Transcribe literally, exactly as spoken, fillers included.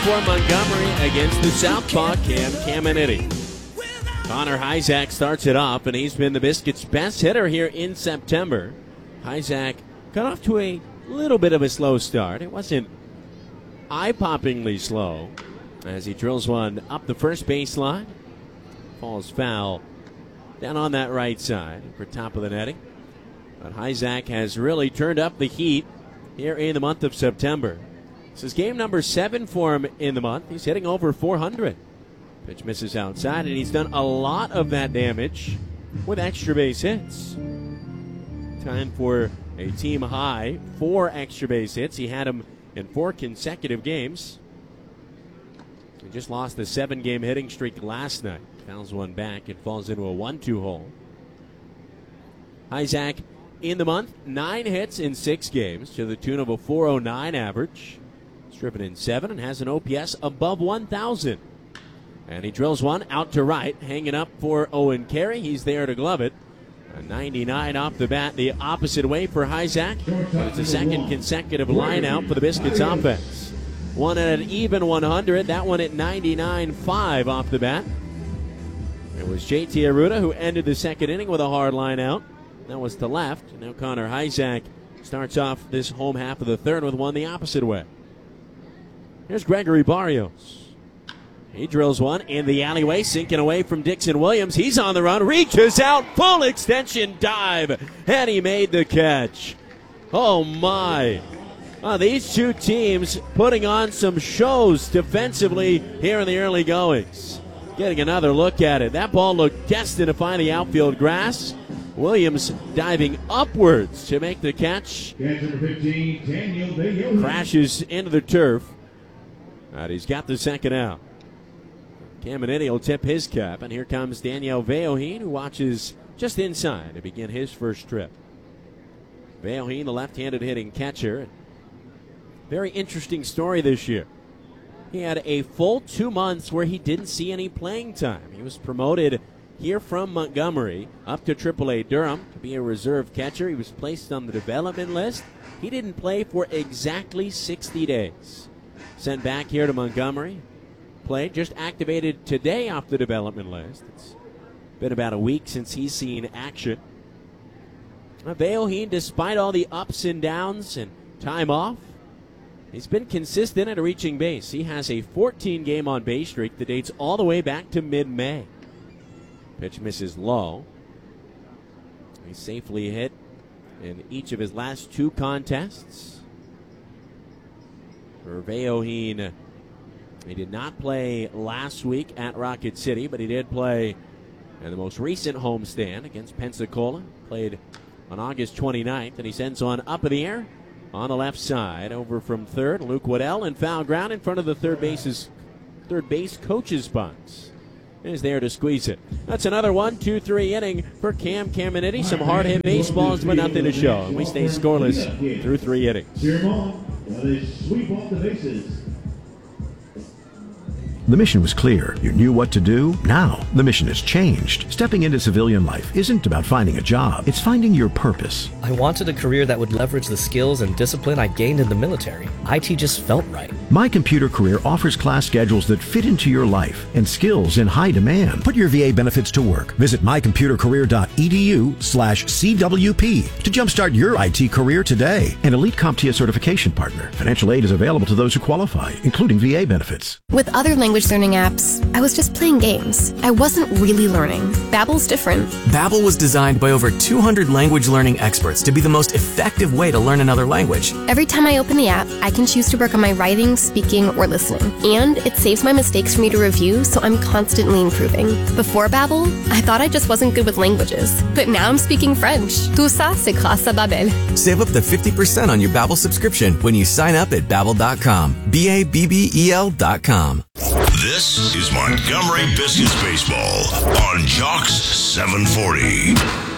for Montgomery against the Southpaw Cam Caminiti. Connor Hyzak starts it off, and he's been the Biscuits' best hitter here in September. Hyzak got off to a little bit of a slow start. It wasn't eye-poppingly slow as he drills one up the first baseline. Falls foul down on that right side for top of the netting. But Hyzak has really turned up the heat here in the month of September. This is game number seven for him in the month. He's hitting over four hundred. Pitch misses outside, and he's done a lot of that damage with extra base hits. Time for a team high, four extra base hits. He had them in four consecutive games. He just lost the seven-game hitting streak last night. Fouls one back. It falls into a one two hole. Hyzak in the month, nine hits in six games to the tune of a four oh nine average. He's driven in seven and has an O P S above one thousand. And he drills one out to right, hanging up for Owen Carey. He's there to glove it. A ninety-nine off the bat, the opposite way for Hyzak. But it's a second consecutive line out for the Biscuits offense. One at an even one hundred, that one at ninety-nine point five off the bat. It was J T Arruda who ended the second inning with a hard line out. That was to left. Now Connor Hyzak starts off this home half of the third with one the opposite way. Here's Gregory Barrios. He drills one in the alleyway, sinking away from Dixon Williams. He's on the run, reaches out, full extension dive, and he made the catch. Oh, my. Oh, these two teams putting on some shows defensively here in the early goings. Getting another look at it. That ball looked destined to find the outfield grass. Williams diving upwards to make the catch. Crashes into the turf. And he's got the second out. Caminiti will tip his cap, and here comes Daniel Veoheen, who watches just inside to begin his first trip. Veoheen, the left-handed hitting catcher. Very interesting story this year. He had a full two months where he didn't see any playing time. He was promoted here from Montgomery up to triple A Durham to be a reserve catcher. He was placed on the development list. He didn't play for exactly sixty days. Sent back here to Montgomery. Played, just activated today off the development list. It's been about a week since he's seen action. Veoheen, despite all the ups and downs and time off, he's been consistent at reaching base. He has a fourteen-game on-base streak that dates all the way back to mid-May. Pitch misses low. He safely hit in each of his last two contests. For Veoheen, he did not play last week at Rocket City, but he did play in the most recent homestand against Pensacola. Played on August twenty-ninth, and he sends one up in the air on the left side. Over from third, Luke Waddell, and foul ground in front of the third base's third base coach's box. Is there to squeeze it. That's another one, two, three inning for Cam Caminiti. Some hard hit baseballs, but nothing to show. And we stay scoreless through three innings. Sweep off the bases. The mission was clear. You knew what to do. Now, the mission has changed. Stepping into civilian life isn't about finding a job. It's finding your purpose. I wanted a career that would leverage the skills and discipline I gained in the military. I T just felt right. My Computer Career offers class schedules that fit into your life and skills in high demand. Put your V A benefits to work. Visit my computer career dot e d u slash C W P to jumpstart your I T career today. An elite CompTIA certification partner. Financial aid is available to those who qualify, including V A benefits. With other language learning apps, I was just playing games. I wasn't really learning. Babbel's different. Babbel was designed by over two hundred language learning experts to be the most effective way to learn another language. Every time I open the app, I can choose to work on my writing, speaking, or listening. And it saves my mistakes for me to review, so I'm constantly improving. Before Babbel, I thought I just wasn't good with languages. But now I'm speaking French. Tout ça, c'est grâce à Babbel. Save up to fifty percent on your Babbel subscription when you sign up at babbel dot com. B A B B E L dot com. This is Montgomery Biscuits Baseball on Jocks seven forty.